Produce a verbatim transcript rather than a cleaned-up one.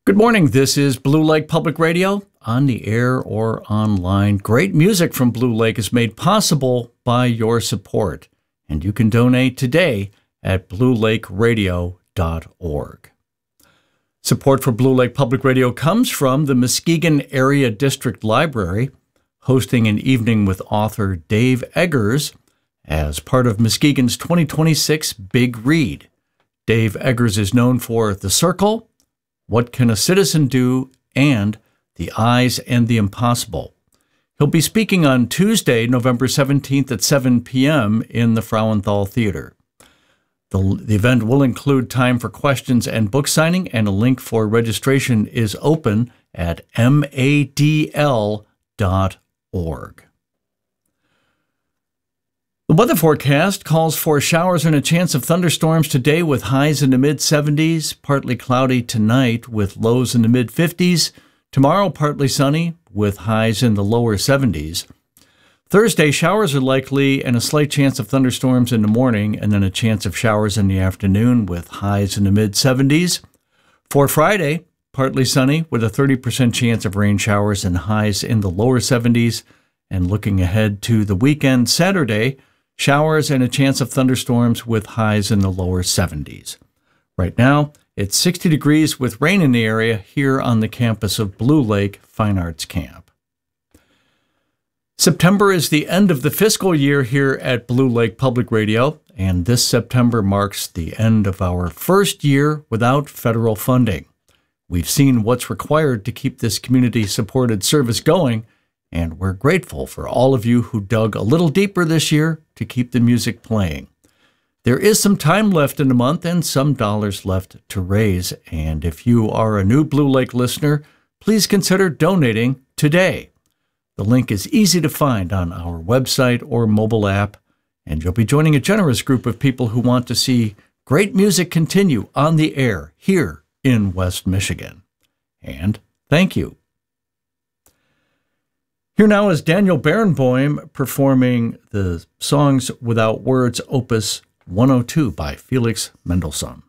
Good morning. This is Blue Lake Public Radio, on the air or online. Great music from Blue Lake is made possible by your support, and you can donate today at blue lake radio dot org. Support for Blue Lake Public Radio comes from the Muskegon Area District Library, hosting an evening with author Dave Eggers as part of Muskegon's twenty twenty-six Big Read. Dave Eggers is known for The Circle, What Can a Citizen Do, and The Eyes and the Impossible. He'll be speaking on Tuesday, November seventeenth at seven p.m. in the Frauenthal Theater. The, the event will include time for questions and book signing, and a link for registration is open at m a d l dot org. The weather forecast calls for showers and a chance of thunderstorms today with highs in the mid seventies, partly cloudy tonight with lows in the mid fifties. Tomorrow, partly sunny with highs in the lower seventies. Thursday, showers are likely and a slight chance of thunderstorms in the morning, and then a chance of showers in the afternoon with highs in the mid seventies. For Friday, partly sunny with a thirty percent chance of rain showers and highs in the lower seventies. And looking ahead to the weekend, Saturday, showers and a chance of thunderstorms with highs in the lower seventies. Right now, it's sixty degrees with rain in the area here on the campus of Blue Lake Fine Arts Camp. September is the end of the fiscal year here at Blue Lake Public Radio, and this September marks the end of our first year without federal funding. We've seen what's required to keep this community-supported service going, and we're grateful for all of you who dug a little deeper this year to keep the music playing. There is some time left in the month and some dollars left to raise, and if you are a new Blue Lake listener, please consider donating today. The link is easy to find on our website or mobile app, and you'll be joining a generous group of people who want to see great music continue on the air here in West Michigan. And thank you. Here now is Daniel Barenboim performing the Songs Without Words, Opus one oh two by Felix Mendelssohn.